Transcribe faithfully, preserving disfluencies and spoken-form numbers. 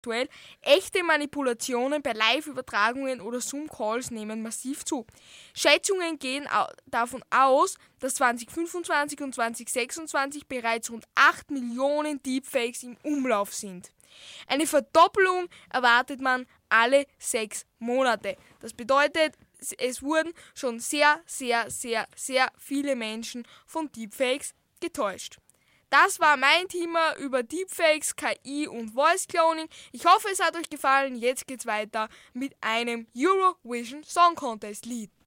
aktuell. Echte Manipulationen bei Live-Übertragungen oder Zoom-Calls nehmen massiv zu. Schätzungen gehen davon aus, dass zwanzig fünfundzwanzig und zwanzig sechsundzwanzig bereits rund acht Millionen Deepfakes im Umlauf sind. Eine Verdoppelung erwartet man alle sechs Monate. Das bedeutet, es wurden schon sehr, sehr, sehr, sehr viele Menschen von Deepfakes getäuscht. Das war mein Thema über Deepfakes, K I und Voice Cloning. Ich hoffe, es hat euch gefallen. Jetzt geht's weiter mit einem Eurovision Song Contest Lied.